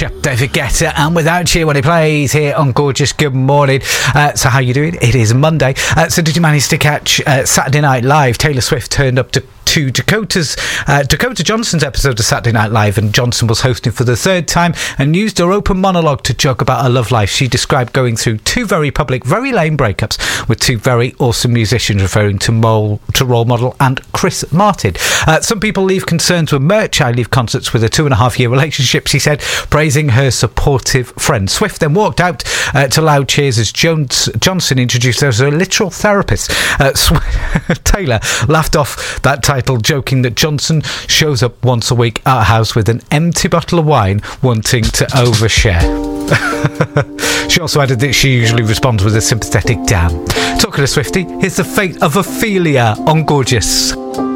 Future, David Guetta, and Without You when he plays here on Gorgeous. Good morning. So how you doing? It is Monday. So did you manage to catch Saturday Night Live? Taylor Swift turned up to Dakota Johnson's episode of Saturday Night Live, and Johnson was hosting for the third time and used her open monologue to joke about her love life. She described going through two very public, very lame breakups with two very awesome musicians, referring to role model and Chris Martin. Some people leave concerns with merch. I leave concerts with a 2.5-year relationship, she said, praising her supportive friend. Swift then walked out to loud cheers as Johnson introduced her as a literal therapist. Taylor laughed off that title, joking that Johnson shows up once a week at her house with an empty bottle of wine, wanting to overshare. She also added that she usually responds with a sympathetic damn. Talking to Swiftie, here's the fate of Ophelia on Gorgeous.